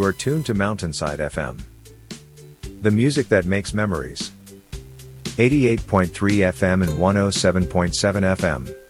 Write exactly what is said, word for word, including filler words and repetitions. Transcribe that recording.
You are tuned to Mountainside F M. The music that makes memories. eighty-eight point three F M and one oh seven point seven F M.